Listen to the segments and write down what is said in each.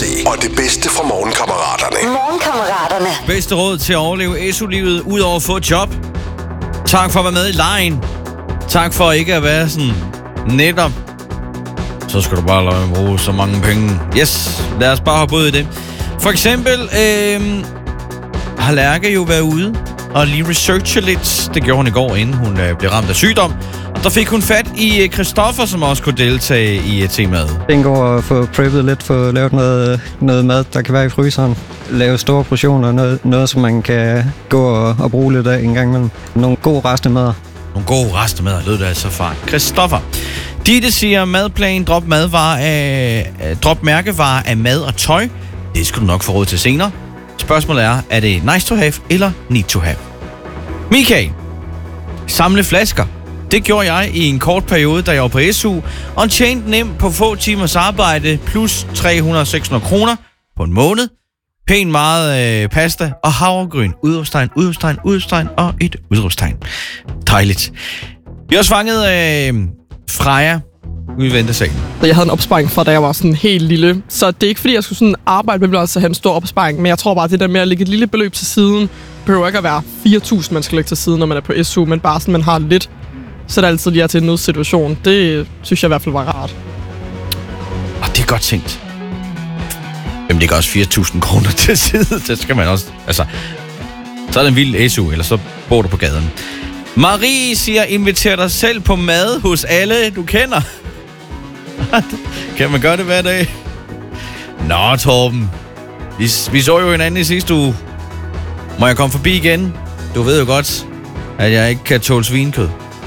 se og det bedste fra Morgenkammeraterne. Morgenkammeraterne. Bedste råd til at overleve SU-livet, udover at få et job. Tak for at være med i lejen. Tak for ikke at være sådan netop. Så skal du bare lade mig bruge så mange penge. Yes, lad os bare hoppe ud i det. For eksempel har Lærke jo været ude og lige researche lidt. Det gjorde hun i går, inden hun blev ramt af sygdom. Og der fik hun fat i Christoffer, som også kunne deltage i temaet. Den går at få preppet lidt, få lavet noget mad, der kan være i fryseren. Lave store portioner, noget som man kan gå og bruge lidt af en gang imellem. Nogle gode restemader. Nogle gode restemader lød det altså fra Christoffer. Ditte siger madplan, drop mærkevarer af mad og tøj. Det skal du nok få råd til senere. Spørgsmålet er det nice to have eller need to have? Michael, samle flasker. Det gjorde jeg i en kort periode, da jeg var på SU, og tjente nemt på få timers arbejde, plus 300-600 kroner på en måned. Pænt meget pasta og havregryn. Udråbstegn og et udråbstegn. Dejligt. Vi har også fanget Freja ude i ventesalen. Jeg havde en opsparing fra, da jeg var sådan helt lille. Så det er ikke fordi, jeg skulle sådan arbejde med at have en stor opsparing. Men jeg tror bare, at det der med at lægge et lille beløb til siden, behøver ikke at være 4.000, man skal lægge til siden, når man er på SU. Men bare sådan, man har lidt, så det altid lige er til en nødsituation. Det synes jeg i hvert fald var rart. Og det er godt tænkt. Jamen, det gør også 4.000 kroner til side. Det skal man også. Altså, så er det en vild SU, eller så bor du på gaden. Marie siger, inviter dig selv på mad hos alle, du kender. Kan man gøre det hver dag? Nå, Torben. Vi så jo hinanden i sidste uge. Må jeg komme forbi igen? Du ved jo godt, at jeg ikke kan tåle svinekød.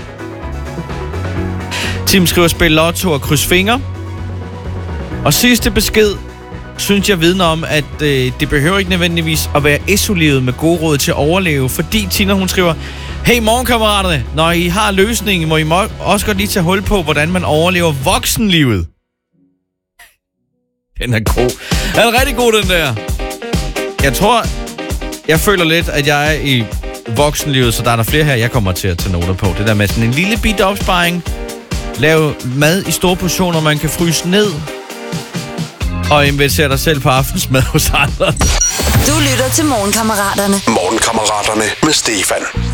Tim skriver, spil lotto og kryds fingre. Og sidste besked, synes jeg vidner om, at det behøver ikke nødvendigvis at være SU-livet med gode råd til at overleve. Fordi Tina, hun skriver, hey morgenkammeraterne, når I har løsningen, må I også godt lige tage hul på, hvordan man overlever voksenlivet. Den er god. Den er rigtig god, den der. Jeg føler lidt, at jeg er i voksenlivet, så der er flere her, jeg kommer til at tage noter på. Det der med sådan en lille bitte opsparing. Lave mad i store portioner, man kan fryse ned. Og invitere dig selv på aftensmad hos andre. Du lytter til Morgenkammeraterne. Morgenkammeraterne med Stefan.